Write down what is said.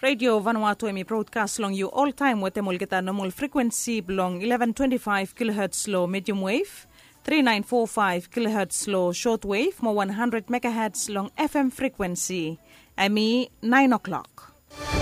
Radio Vanuatu emi broadcast long you all time wetemol kita normal frequency belong 1125 kHz low medium wave, 3945 kHz low short wave, more 100 MHz long FM frequency. Emi 9 o'clock.